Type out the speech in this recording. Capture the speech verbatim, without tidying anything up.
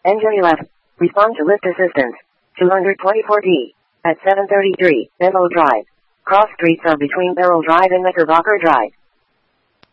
Engine eleven. Respond to lift assistance. two twenty-four D. At seven thirty-three, Benlow Drive. Cross streets are between Beryl Drive and Knickerbocker Drive.